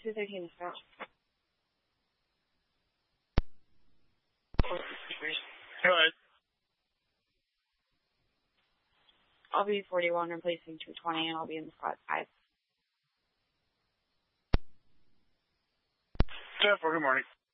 213 to start. Go ahead. I'll be 41, replacing 220, and I'll be in the spot 5. 10-4, good morning.